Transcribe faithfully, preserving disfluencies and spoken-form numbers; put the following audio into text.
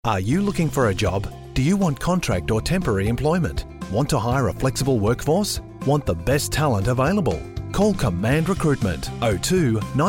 Are you looking for a job? Do you want contract or temporary employment? Want to hire a flexible workforce? Want the best talent available? Call Command Recruitment oh two nine